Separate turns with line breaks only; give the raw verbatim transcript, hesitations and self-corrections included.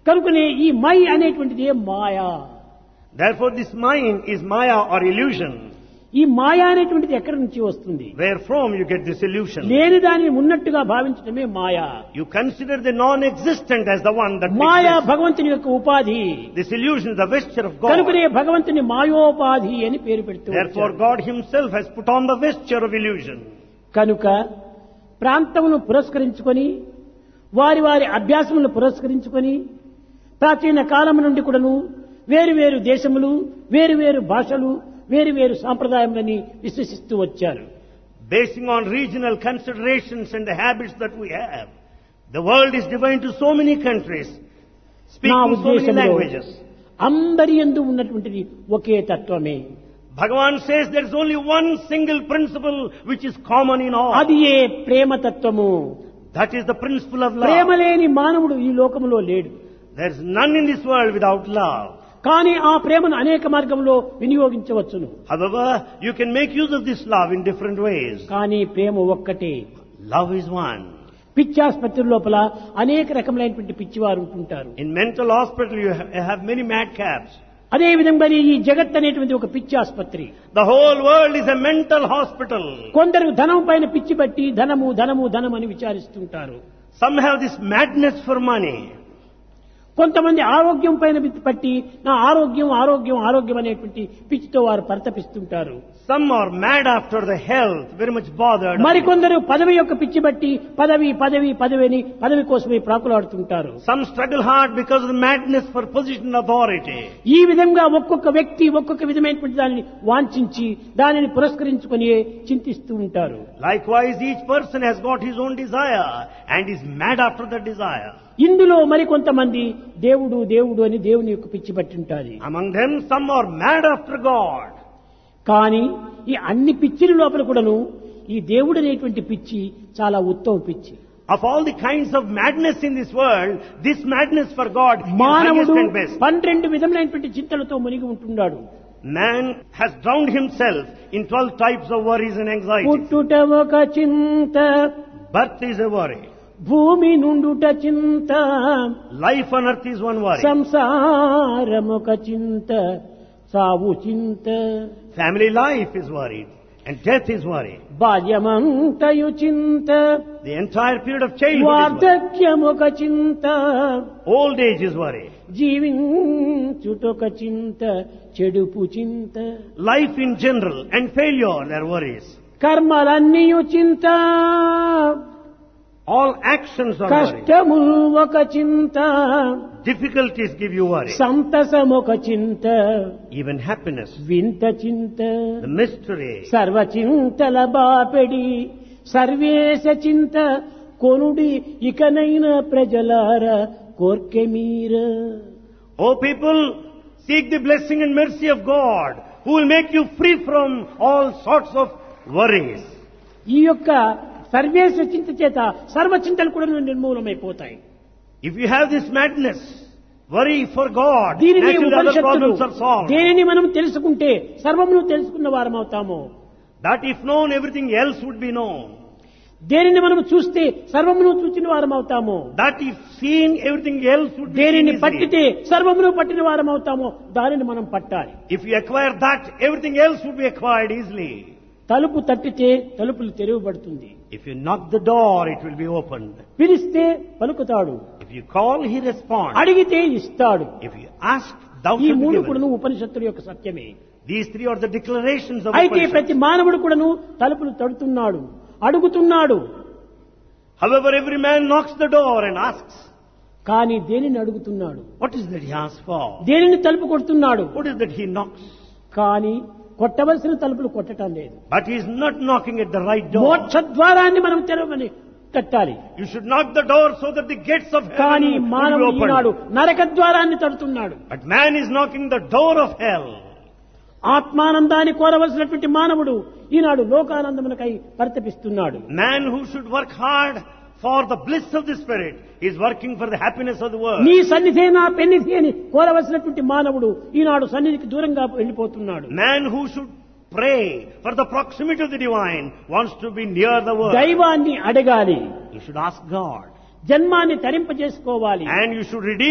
కనుకనే ఈ మై అనేటువంటిది మాయా.
Therefore this mind is Maya or illusion.
ఈ మాయా అనేటువంటిది ఎక్కడి నుంచి వస్తుంది?
Wherefrom you get this illusion.
లేని దానిని ఉన్నట్టుగా భావించడమే మాయా.
You consider the non-existent as the one that
Maya
exists.
భగవంతుని యొక్క ఉపాధి.
This illusion is the vesture of God.
కనుకనే భగవంతుని మాయోపాధి అని పేరు పెడుతూ
Therefore
వచ్చారు.
God himself has put on the vesture of illusion.
కనుక ప్రాంతమును పురస్కరించుకొని వారి వారి అభ్యాసములను పురస్కరించుకొని ప్రాచీన కాలం నుండి కూడాను వేరు వేరు దేశములు, వేరు వేరు భాషలు, వేరు వేరు సాంప్రదాయములని విశ్వసిస్తూ వచ్చారు.
Basing on regional considerations and the habits that we have, the world is divided into so many countries,
నా
speaking so many
ఉద్దేశంలో
languages.
అందరి యందు ఉన్నటువంటిది ఒకే తత్వమే.
Bhagavan says there is only one single principle which is common in all.
అది ఏ ప్రేమ తత్వము.
That is the principle of
Prema
love.
లేని మానవుడు ఈ లోకములో లేడు.
There is none in this world without love.
కానీ ఆ ప్రేమను అనేక మార్గంలో వినియోగించవచ్చును.
However, you can make use of this love in different ways.
కానీ ప్రేమ ఒక్కటే.
Love is one.
పిచ్చాసుపత్రి లోపల అనేక రకములైనటువంటి పిచ్చివారు ఉంటుంటారు.
In mental hospital you ha- you have many madcaps.
అదే విధంగా ఈ జగత్ అనేటువంటి ఒక పిచ్చి ఆసుపత్రి.
The whole world is a mental hospital.
కొందరు ధనం పైన పిచ్చి పట్టి ధనము ధనము ధనం అని విచారిస్తుంటారు.
Some have this madness for money.
కొంతమంది ఆరోగ్యం పైన పట్టి నా ఆరోగ్యం ఆరోగ్యం ఆరోగ్యం అనేటువంటి పిచ్చితో వారు పరితపిస్తుంటారు.
Some are mad after the health, very much bothered.
మరికొందరు పదవి యొక్క పిచ్చి బట్టి పదవి పదవి పదవి అని పదవి కోసమే ప్రాకులాడుతుంటారు.
Some struggle hard because of the madness for position and authority.
ఈ విధంగా ఒక్కొక్క వ్యక్తి ఒక్కొక్క విధమైనటువంటి దానిని వాంఛించి దానిని పురస్కరించుకొని చింతిస్తూ ఉంటారు.
Likewise, each person has got his own desire and is mad after that desire.
ఇందులో మరికొంతమంది దేవుడు దేవుడు అని దేవుని యొక్క పిచ్చి పట్టి ఉంటారు.
Among them, some are mad after God.
కానీ ఈ అన్ని పిచ్చిల లోపల కూడాను ఈ దేవుడు అనేటువంటి పిచ్చి చాలా ఉత్తమ పిచ్చి.
Of all the kinds of madness in this world, this madness for God is
మానవుడు
highest and best.
పన్నెండు విధములైనటువంటి చింతలతో మునిగి ఉంటున్నాడు.
Man has drowned himself in twelve types of worries and anxieties.
పుట్టుట ఒక చింత,
Birth is a worry.
భూమి నుండుట చింత,
Life on earth is one worry.
సంసారమొక చింత, సావు చింత,
Family life is worried. And death is worry.
బాల్యమంతయు చింత,
The entire period of childhood is worry.
వార్ధక్యమొక చింత,
Old age is worry.
జీవించుటొక చింత, చెడుపు చింత,
Life in general and failure are worries.
కర్మలన్నీయు చింత,
All actions are worry.
కష్టములు ఒక చింత,
Difficulties give you worry.
సంతసమొక చింత,
Even happiness.
వింత చింత,
The mystery.
సర్వచింతల బాపెడి సర్వేశ చింత, కొనుడి ఇకనైన ప్రజలార కోర్కె మీర.
O people, seek the blessing and mercy of God, who will make you free from all sorts of worries.
ఈ యొక్క సర్వేశ చింత చేత సర్వచింతలు కూడా నిర్మూలమైపోతాయి.
If you have this madness, worry for God,
దీనిని
naturally other
ఉపనిషత్తులు
problems are solved.
దేనిని మనం తెలుసుకుంటే సర్వమును తెలుసుకున్న వారం అవుతాము.
That if known, everything else would be known.
దేనిని మనం చూస్తే సర్వమును చూచిన వారం అవుతాము.
That if seen, everything else would be seen
దేనిని
easily.
పట్టితే సర్వమును పట్టిన వారం అవుతాము. దానిని మనం పట్టాలి.
If you acquire that, everything else would be acquired easily.
తలుపు తట్టితే తలుపులు తెరవబడుతుంది.
If you knock the door, it will be opened.
పిలిస్తే పలుకుతాడు.
If you call, he responds.
అడిగితే ఇస్తాడు.
If you ask, thou
ఈ
shalt be
మూడు
given.
కూడాను ఉపనిషత్తుల యొక్క సత్యమే.
These three are the declarations of
అయితే
Upanishad.
ప్రతి మానవుడు కూడాను తలుపులు తడుతున్నాడు, అడుగుతున్నాడు.
However, every man knocks the door and asks,
కానీ దేనిని అడుగుతున్నాడు?
what is that he asks for?
దేనిని తలుపు కొడుతున్నాడు?
What is that he knocks?
కానీ కొట్టవలసిన తలుపులు కొట్టడం లేదు.
But he is not knocking at the right door.
మోక్ష ద్వారాన్ని మనం తెరవని తట్టాలి.
You should knock the door so that the gates of
కానీ
heaven will be
మానవుడు ఈనాడు
opened.
నరక ద్వారాన్ని తడుతున్నాడు.
But man is knocking the door of hell.
ఆత్మానందాన్ని కోరవలసినటువంటి మానవుడు ఈనాడు లోకానందమునకై పరితపిస్తున్నాడు.
Man who should work hard for the bliss of the spirit is working for the happiness of the world.
నీ సన్నిధే నా పెన్నిధి అని కోరవలసినటువంటి మానవుడు ఈనాడు సన్నిధికి దూరంగా వెళ్ళిపోతున్నాడు.
Man who should pray for the proximity of the divine wants to be near the world.
దైవాన్ని అడగాలి,
You should ask God.
జన్మాన్ని తరింపజేసుకోవాలి.
And you should redeem